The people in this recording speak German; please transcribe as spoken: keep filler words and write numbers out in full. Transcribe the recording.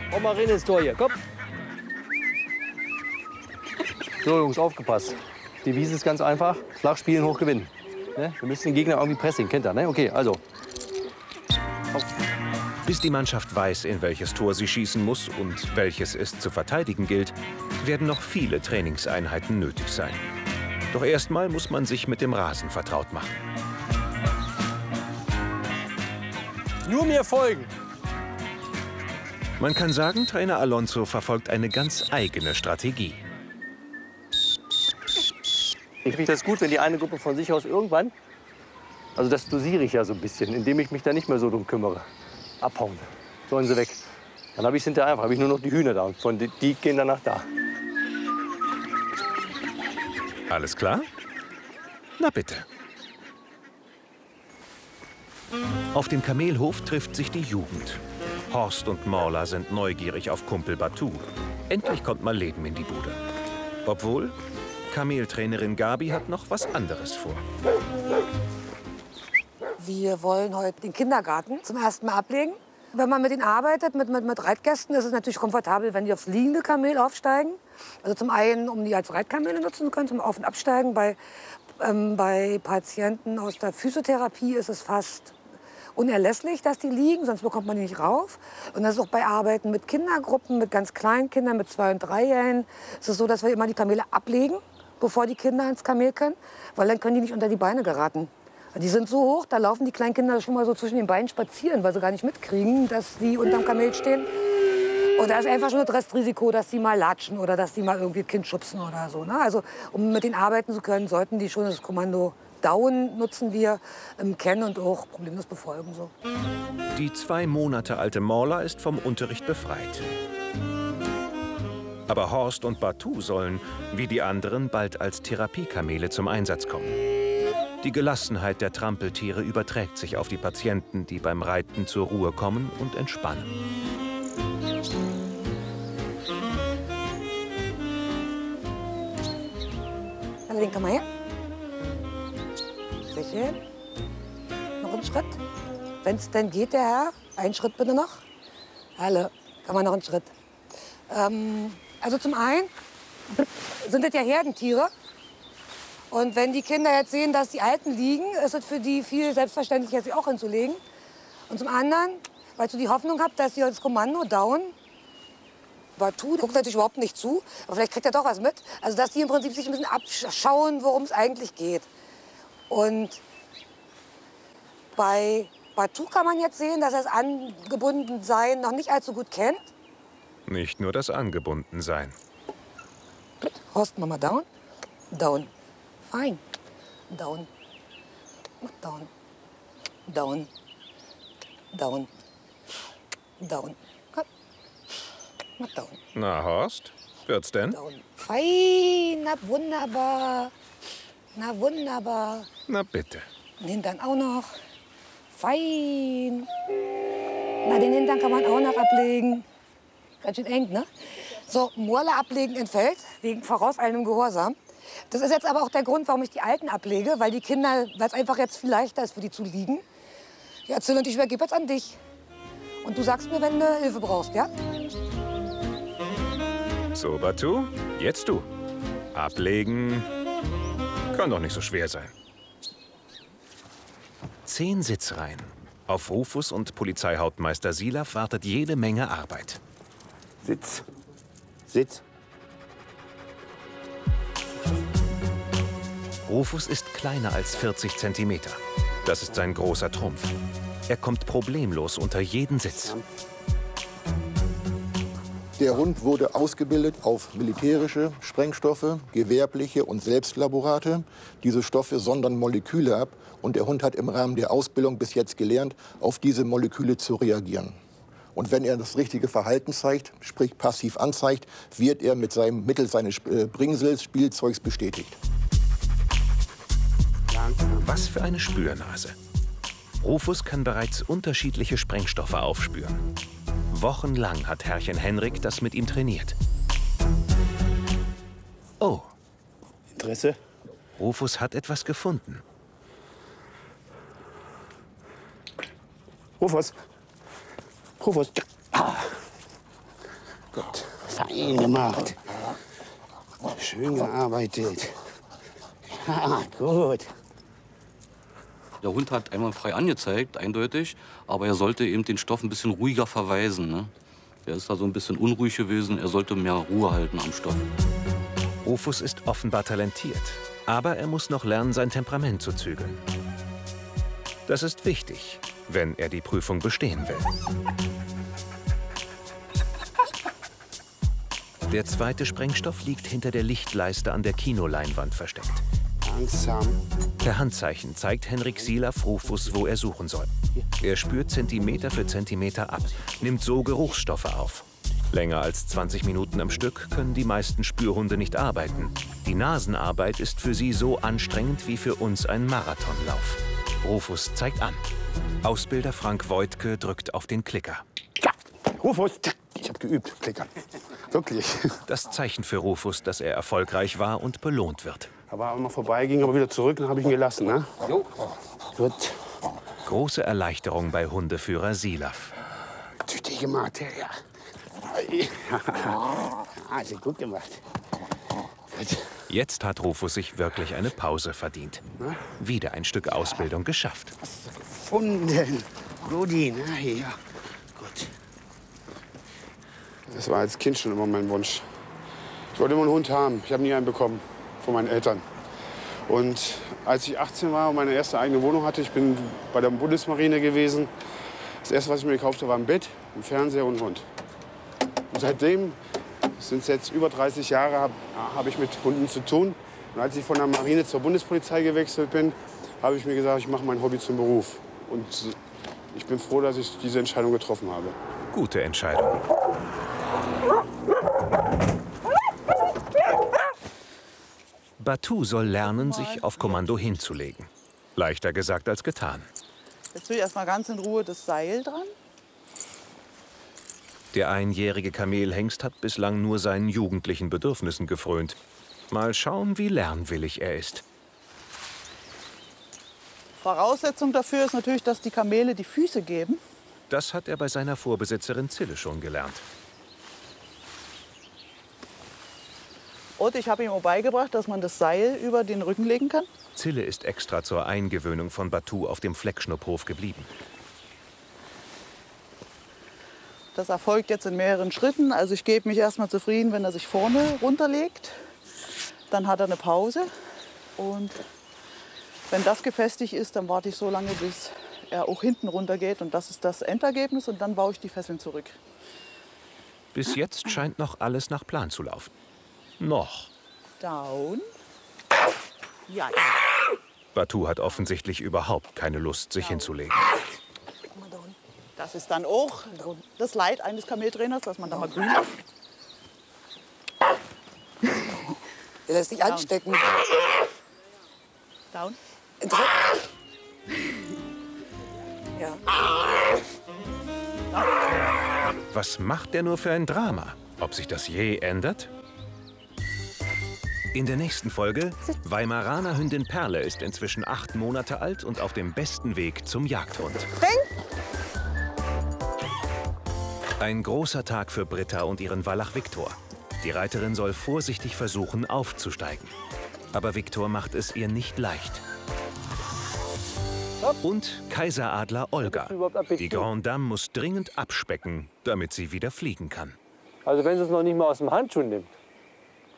Komm mal rein ins Tor hier, komm. So, Jungs, aufgepasst. Die Devise ist ganz einfach. Flach spielen, hoch gewinnen. Ne? Wir müssen den Gegner irgendwie pressing, kennt ihr, ne? Okay, also. Auf. Bis die Mannschaft weiß, in welches Tor sie schießen muss und welches es zu verteidigen gilt, werden noch viele Trainingseinheiten nötig sein. Doch erstmal muss man sich mit dem Rasen vertraut machen. Nur mir folgen. Man kann sagen, Trainer Alonso verfolgt eine ganz eigene Strategie. Ich finde das gut, wenn die eine Gruppe von sich aus irgendwann, also das dosiere ich ja so ein bisschen, indem ich mich da nicht mehr so drum kümmere. Abhauen, sollen sie weg. Dann habe ich es hinterher einfach, habe ich nur noch die Hühner da und von die, die gehen danach da. Alles klar? Na bitte. Auf dem Kamelhof trifft sich die Jugend. Horst und Morla sind neugierig auf Kumpel Batu. Endlich kommt mal Leben in die Bude. Obwohl, Kameltrainerin Gabi hat noch was anderes vor. Wir wollen heute den Kindergarten zum ersten Mal ablegen. Wenn man mit ihnen arbeitet, mit, mit, mit Reitgästen, ist es natürlich komfortabel, wenn die aufs liegende Kamel aufsteigen. Also zum einen, um die als Reitkamele nutzen zu können, zum Auf- und Absteigen. Bei, ähm, bei Patienten aus der Physiotherapie ist es fast unerlässlich, dass die liegen, sonst bekommt man die nicht rauf. Und das ist auch bei Arbeiten mit Kindergruppen, mit ganz kleinen Kindern, mit zwei- und dreijährigen. Es ist so, dass wir immer die Kamele ablegen, bevor die Kinder ins Kamel können, weil dann können die nicht unter die Beine geraten. Die sind so hoch, da laufen die kleinen Kinder schon mal so zwischen den Beinen spazieren, weil sie gar nicht mitkriegen, dass die unterm Kamel stehen. Und da ist einfach schon das Restrisiko, dass die mal latschen oder dass die mal irgendwie ein Kind schubsen oder so. Ne? Also um mit denen arbeiten zu können, sollten die schon das Kommando Down nutzen wir, ähm, kennen und auch problemlos befolgen. So. Die zwei Monate alte Morla ist vom Unterricht befreit. Aber Horst und Batu sollen, wie die anderen, bald als Therapiekamele zum Einsatz kommen. Die Gelassenheit der Trampeltiere überträgt sich auf die Patienten, die beim Reiten zur Ruhe kommen und entspannen. Hallo, den komm mal her. Sehr schön. Noch einen Schritt. Wenn es denn geht, der Herr. Einen Schritt bitte noch. Hallo, kann man noch einen Schritt. Ähm, also zum einen sind das ja Herdentiere. Und wenn die Kinder jetzt sehen, dass die Alten liegen, ist es für die viel selbstverständlicher, sie auch hinzulegen. Und zum anderen, weil du die Hoffnung habt, dass sie das Kommando Down, Batu guckt natürlich überhaupt nicht zu, aber vielleicht kriegt er doch was mit. Also dass die im Prinzip sich ein bisschen abschauen, worum es eigentlich geht. Und bei Batu kann man jetzt sehen, dass er das Angebundensein noch nicht allzu gut kennt. Nicht nur das Angebundensein. Horst, Mama, down. Down. Fein. Down. Down. Down. Down. Down. Down. Na, Horst, wird's denn? Down. Fein, na wunderbar. Na wunderbar. Na bitte. Den Hintern auch noch. Fein. Na, den Hintern kann man auch noch ablegen. Ganz schön eng, ne? So, Morla ablegen entfällt, wegen vorauseilendem Gehorsam. Das ist jetzt aber auch der Grund, warum ich die Alten ablege, weil die Kinder, weil es einfach jetzt viel leichter ist, für die zu liegen. Ja, Zill, und ich übergebe jetzt an dich. Und du sagst mir, wenn du Hilfe brauchst, ja? So, Batu, jetzt du. Ablegen kann doch nicht so schwer sein. Zehn Sitzreihen. Auf Rufus und Polizeihauptmeister Silaf wartet jede Menge Arbeit. Sitz. Sitz. Rufus ist kleiner als vierzig Zentimeter. Das ist sein großer Trumpf. Er kommt problemlos unter jeden Sitz. Der Hund wurde ausgebildet auf militärische Sprengstoffe, gewerbliche und Selbstlaborate. Diese Stoffe sondern Moleküle ab und der Hund hat im Rahmen der Ausbildung bis jetzt gelernt, auf diese Moleküle zu reagieren. Und wenn er das richtige Verhalten zeigt, sprich passiv anzeigt, wird er mit seinem mittels seines Bringsels, Spielzeugs bestätigt. Was für eine Spürnase. Rufus kann bereits unterschiedliche Sprengstoffe aufspüren. Wochenlang hat Herrchen Henrik das mit ihm trainiert. Oh. Interesse? Rufus hat etwas gefunden. Rufus. Rufus. Ah. Gut, fein gemacht. Schön gearbeitet. Ja, gut. Der Hund hat einwandfrei angezeigt, eindeutig, aber er sollte eben den Stoff ein bisschen ruhiger verweisen. Ne? Er ist da so ein bisschen unruhig gewesen, er sollte mehr Ruhe halten am Stoff. Rufus ist offenbar talentiert, aber er muss noch lernen, sein Temperament zu zügeln. Das ist wichtig, wenn er die Prüfung bestehen will. Der zweite Sprengstoff liegt hinter der Lichtleiste an der Kinoleinwand versteckt. Langsam. Per Handzeichen zeigt Henrik Silaf Rufus, wo er suchen soll. Er spürt Zentimeter für Zentimeter ab, nimmt so Geruchsstoffe auf. Länger als zwanzig Minuten am Stück können die meisten Spürhunde nicht arbeiten. Die Nasenarbeit ist für sie so anstrengend wie für uns ein Marathonlauf. Rufus zeigt an. Ausbilder Frank Voigtke drückt auf den Klicker. Ja, Rufus, ich habe geübt, Klicker. Wirklich. Das Zeichen für Rufus, dass er erfolgreich war und belohnt wird. Aber wenn man vorbei ging, aber wieder zurück, dann habe ich ihn gelassen. Ne? Jo. Gut. Große Erleichterung bei Hundeführer Silaf. Tüchtig gemacht, ja. Also gut gemacht. Gut. Jetzt hat Rufus sich wirklich eine Pause verdient. Wieder ein Stück Ausbildung geschafft. Hast du gefunden? Rudi, na hier. Gut. Das war als Kind schon immer mein Wunsch. Ich wollte immer einen Hund haben. Ich habe nie einen bekommen von meinen Eltern. Und als ich achtzehn war und meine erste eigene Wohnung hatte, ich bin bei der Bundesmarine gewesen. Das erste, was ich mir gekauft habe, war ein Bett, ein Fernseher und ein Hund. Und seitdem, sind es jetzt über dreißig Jahre, habe hab ich mit Hunden zu tun. Und als ich von der Marine zur Bundespolizei gewechselt bin, habe ich mir gesagt, ich mache mein Hobby zum Beruf. Und ich bin froh, dass ich diese Entscheidung getroffen habe. Gute Entscheidung. Batu soll lernen, sich auf Kommando hinzulegen. Leichter gesagt als getan. Jetzt tue ich erst mal ganz in Ruhe das Seil dran. Der einjährige Kamelhengst hat bislang nur seinen jugendlichen Bedürfnissen gefrönt. Mal schauen, wie lernwillig er ist. Voraussetzung dafür ist natürlich, dass die Kamele die Füße geben. Das hat er bei seiner Vorbesitzerin Zille schon gelernt. Und ich habe ihm auch beigebracht, dass man das Seil über den Rücken legen kann. Zille ist extra zur Eingewöhnung von Batu auf dem Fleckschnupphof geblieben. Das erfolgt jetzt in mehreren Schritten. Also ich gebe mich erstmal zufrieden, wenn er sich vorne runterlegt. Dann hat er eine Pause. Und wenn das gefestigt ist, dann warte ich so lange, bis er auch hinten runter geht. Und das ist das Endergebnis. Und dann baue ich die Fesseln zurück. Bis jetzt scheint noch alles nach Plan zu laufen. Noch. Down. Ja. Batu hat offensichtlich überhaupt keine Lust, sich hinzulegen. Das ist dann auch das Leid eines Kameltrainers, dass man da mal grün macht. Der lässt sich anstecken. Down. Ja. Was macht der nur für ein Drama? Ob sich das je ändert? In der nächsten Folge, Weimaraner Hündin Perle ist inzwischen acht Monate alt und auf dem besten Weg zum Jagdhund. Ein großer Tag für Britta und ihren Wallach Viktor. Die Reiterin soll vorsichtig versuchen, aufzusteigen. Aber Viktor macht es ihr nicht leicht. Und Kaiseradler Olga. Die Grande Dame muss dringend abspecken, damit sie wieder fliegen kann. Also wenn sie es noch nicht mal aus dem Handschuh nimmt.